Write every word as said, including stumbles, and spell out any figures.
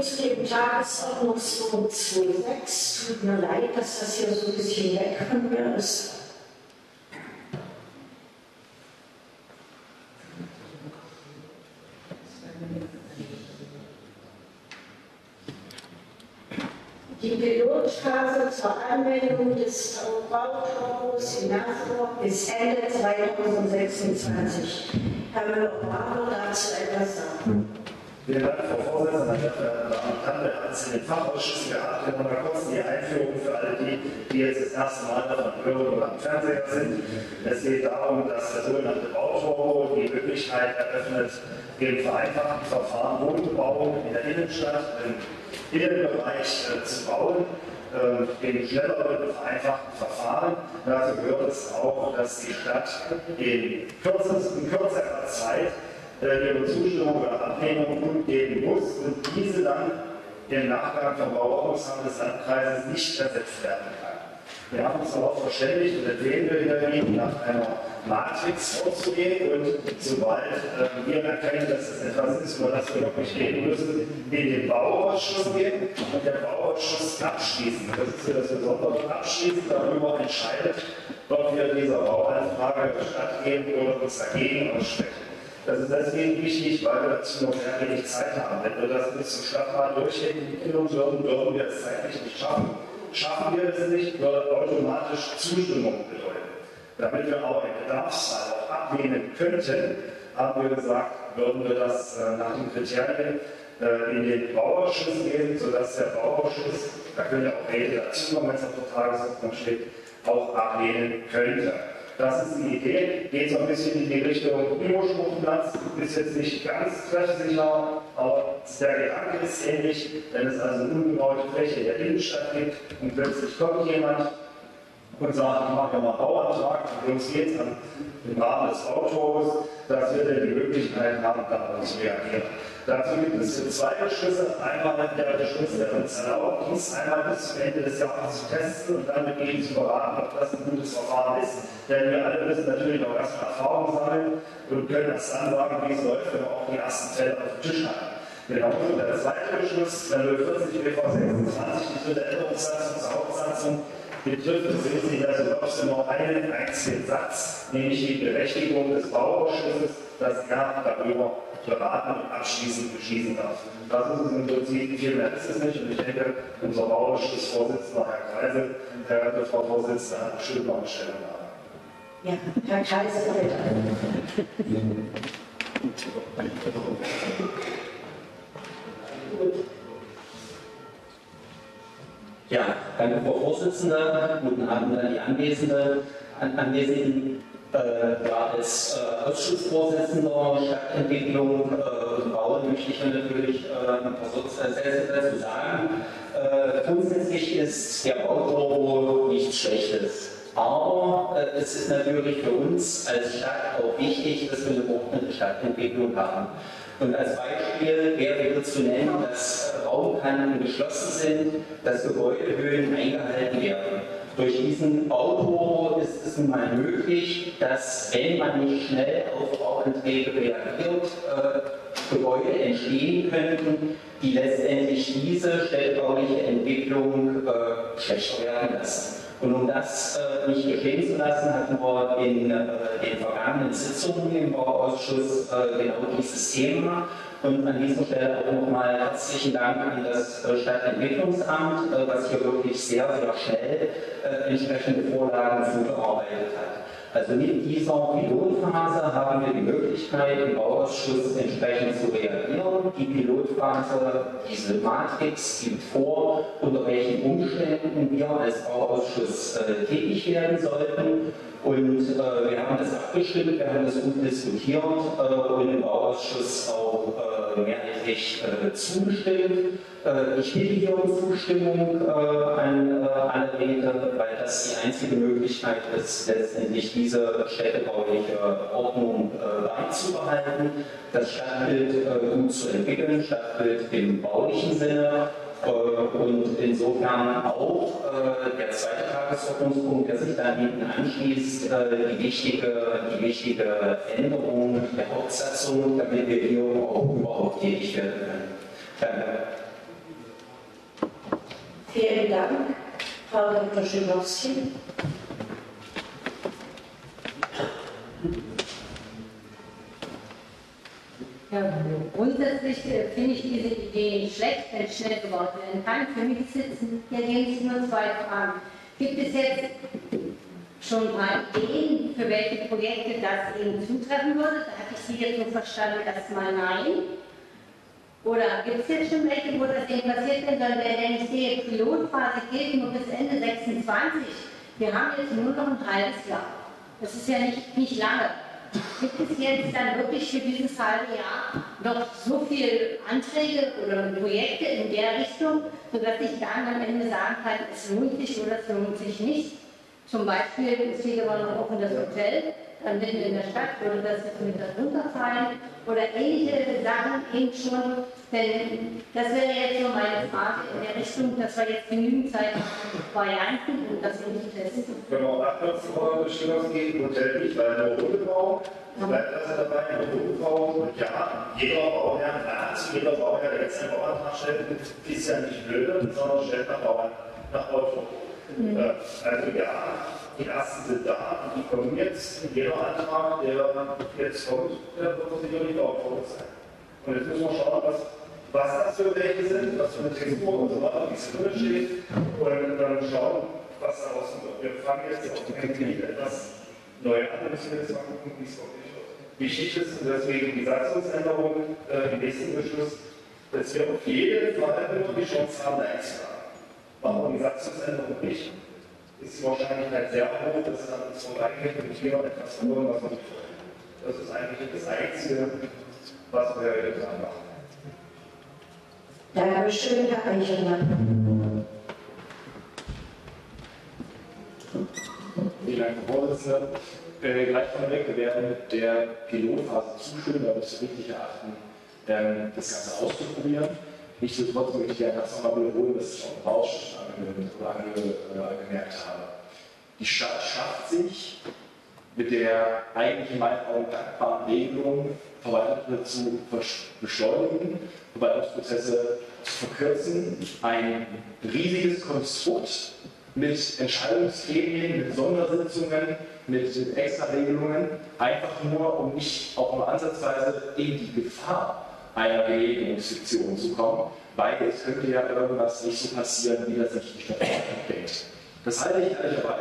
zu dem Tagesordnungspunkt zwei Punkt sechs. Tut mir leid, dass das hier so ein bisschen weg von mir ist. Die Pilotphase zur Anwendung des Bauturbos in Mersburg bis Ende zweitausendsechsundzwanzig. Herr Müller-Barber, dazu etwas sagen. Vielen Dank, Frau Vorsitzende, meine Damen und Herren. Wir haben es in den Fachausschüssen gehabt. Wir haben mal kurz die Einführung für alle die, die jetzt das erste Mal davon hören oder am Fernseher sind. Es geht darum, dass der sogenannte Bauturbo die Möglichkeit eröffnet, im vereinfachten Verfahren Wohnbebauung in der Innenstadt, im Innenbereich äh, zu bauen. Äh, in schnelleren, vereinfachten Verfahren. Dazu gehört es auch, dass die Stadt in, kürzest, in kürzerer Zeit ihre Zustimmung oder Ablehnung kundgeben muss und diese dann im Nachgang vom Bauordnungsamt des Landkreises nicht ersetzt werden kann. Wir haben uns darauf verständigt und empfehlen wir Ihnen, nach einer Matrix vorzugehen und sobald äh, wir erkennen, dass es etwas ist, über das wir noch nicht reden müssen, in den Bauausschuss gehen und der Bauausschuss abschließen. Das ist ja das Besondere, abschließend darüber entscheidet, ob wir dieser Bauanfrage stattgeben oder uns dagegen aussprechen. Das ist deswegen wichtig, weil wir dazu noch sehr wenig Zeit haben. Wenn wir das bis zum Stadtrat durchentwickeln würden, würden wir es zeitlich nicht schaffen. Schaffen wir es nicht, würde automatisch Zustimmung bedeuten. Damit wir auch einen Bedarfsfall auch ablehnen könnten, haben wir gesagt, würden wir das äh, nach den Kriterien äh, in den Bauausschuss geben, sodass der Bauausschuss, da können ja auch Räte dazu kommen, wenn es auf der Tagesordnung steht, auch ablehnen könnte. Das ist die Idee, geht so ein bisschen in die Richtung Immo-Spruchplatz, ist jetzt nicht ganz treffsicher, aber der Gedanke ist ähnlich, wenn es also eine unbebaute Fläche in der Innenstadt gibt und plötzlich kommt jemand und sagt, ich mache ja mal einen Bauantrag, und uns geht es im Rahmen des Bauturbos, dass wir dann die Möglichkeit haben, darauf zu reagieren. Dazu gibt es zwei Beschlüsse. Einmal der Beschluss, der uns erlaubt, uns einmal bis zum Ende des Jahres zu testen und dann mit Ihnen zu beraten, ob das ein gutes Verfahren ist. Denn wir alle müssen natürlich auch erstmal Erfahrung sammeln und können erst dann sagen, wie es läuft, wenn wir auch die ersten Fälle auf dem Tisch haben. Genauso der zweite Beschluss, der null vierzig B V sechsundzwanzig, die dritte Änderungssatzung zur Hauptsatzung, betrifft, das sehen Sie, dass es nur einen einzigen Satz, nämlich die Berechtigung des Bauausschusses, dass er darüber beraten und abschließend beschließen darf. Das ist es im Prinzip, viel mehr ist es nicht. Und ich denke, unser Bauausschussvorsitzender, Herr Kreisel, verehrte Frau Vorsitzende, hat bestimmt noch eine Stellungnahme. Ja, Herr Kreisel, bitte. Ja, danke, Frau Vorsitzende. Guten Abend an die Anwesende, an Anwesenden. Äh, ja, als äh, Ausschussvorsitzender Stadtentwicklung äh, und Bauen möchte ich natürlich äh, ein paar Sätze dazu sagen. Äh, grundsätzlich ist der Bauturbo nichts Schlechtes. Aber äh, es ist natürlich für uns als Stadt auch wichtig, dass wir eine geordnete Stadtentwicklung haben. Und als Beispiel wäre hier zu nennen, dass Raumkanten geschlossen sind, dass Gebäudehöhen eingehalten werden. Durch diesen Bauturbo ist es nun mal möglich, dass, wenn man nicht schnell auf Bauanträge reagiert, äh, Gebäude entstehen könnten, die letztendlich diese städtebauliche Entwicklung äh, schlechter werden lassen. Und um das äh, nicht geschehen zu lassen, hatten wir in äh, den vergangenen Sitzungen im Bauausschuss äh, genau dieses Thema. Und an dieser Stelle auch nochmal herzlichen Dank an das äh, Stadtentwicklungsamt, äh, was hier wirklich sehr, sehr schnell äh, entsprechende Vorlagen zugearbeitet hat. Also mit dieser Pilotphase haben wir die Möglichkeit, im Bauausschuss entsprechend zu reagieren. Die Pilotphase, diese Matrix gibt vor, unter welchen Umständen wir als Bauausschuss äh, tätig werden sollten. Und äh, wir haben das abgestimmt, wir haben das gut diskutiert äh, und im Bauausschuss auch äh, mehrheitlich äh, zugestimmt. Äh, ich bitte hier um Zustimmung äh, an äh, alle Räte, weil das die einzige Möglichkeit ist, letztendlich diese städtebauliche Ordnung äh, beizubehalten, das Stadtbild äh, gut zu entwickeln, Stadtbild im baulichen Sinne. Und insofern auch äh, der zweite Tagesordnungspunkt, der sich da hinten anschließt, äh, die, wichtige, die wichtige Änderung der Hauptsatzung, damit wir hier auch überhaupt tätig werden können. Danke. Vielen Dank, Frau Doktor Schimowski. Ja, grundsätzlich finde ich diese Idee nicht schlecht, wenn es schnell gebaut werden kann. Für mich sitzen hier gehen es nur zwei Fragen. Gibt es jetzt schon ein paar Ideen, für welche Projekte das Ihnen zutreffen würde? Da hatte ich Sie jetzt so verstanden, erstmal nein. Oder gibt es jetzt schon welche, wo das Ihnen passiert ist? Denn ich sehe, Pilotphase gilt nur bis Ende sechsundzwanzig. Wir haben jetzt nur noch ein halbes Jahr. Das ist ja nicht, nicht lange. Gibt es jetzt dann wirklich für dieses halbe Jahr noch so viele Anträge oder Projekte in der Richtung, sodass ich dann am Ende sagen kann, es lohnt sich oder es lohnt sich nicht? Zum Beispiel steht aber noch offen das Hotel, dann mitten in der Stadt würde das jetzt mit darunter fallen oder ähnliche Sachen eben schon, denn das wäre jetzt so meine Frage in der Richtung, dass wir jetzt genügend Zeit haben, Varianten und das eben zu testen. Genau, Abwärtsbestimmung geht, Hotel nicht, weil nur Hundebau, bleibt also dabei, nur Hundebau, und ja, jeder Bauherr, nahezu jeder Bauherr, der jetzt einen Bauantrag stellt, ist ja nicht blöde, sondern stellt nach Bauern, nach Bauvorschlag. Mhm. Also ja, die ersten sind da und die kommen jetzt. Jeder Antrag, der jetzt kommt, der wird sicherlich auch vor uns sein. Und jetzt müssen wir schauen, was, was das für welche sind, was für eine Textur und so weiter, wie es drin steht, und dann schauen, was daraus wird. Wir fangen jetzt auf die etwas neu an, müssen wir jetzt mal gucken, wie es wirklich wird. Wichtig ist deswegen die Satzungsänderung äh, im nächsten Beschluss, dass wir auf jeden Fall immer die Chance haben, Nein zu sagen. Warum die Satzungsänderung nicht? Ist die Wahrscheinlichkeit sehr hoch, dass es dann so reingeht und hier etwas verloren, was man nicht wollen. Das ist eigentlich das Einzige, was wir jetzt machen. Dankeschön, Herr Eichelmann. Vielen Dank, Frau Vorsitzende. Äh, gleich vorneweg, wir werden der Pilotphase zustimmen, weil wir es für richtig erachten, ähm, das Ganze auszuprobieren. Nichtsdestotrotz möchte ich ja ganz nochmal wiederholen, was ich auch im Ausschuss angemerkt habe. Die Stadt schafft sich mit der eigentlich in meinen Augen dankbaren Regelung, Verwaltungsprozesse zu beschleunigen, Verwaltungsprozesse zu verkürzen, ein riesiges Konstrukt mit Entscheidungsgremien, mit Sondersitzungen, mit Extraregelungen, einfach nur, um nicht auch nur ansatzweise in die Gefahr einer Genehmigungsfiktion zu kommen, weil es könnte ja irgendwas nicht so passieren, wie das sich die Stadtverwaltung denkt. Das halte ich ehrlicherweise